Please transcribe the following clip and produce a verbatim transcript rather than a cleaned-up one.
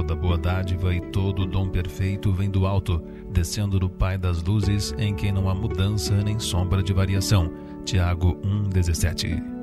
Toda boa dádiva e todo dom perfeito vem do alto, descendo do Pai das luzes, em quem não há mudança nem sombra de variação. Tiago um, dezessete.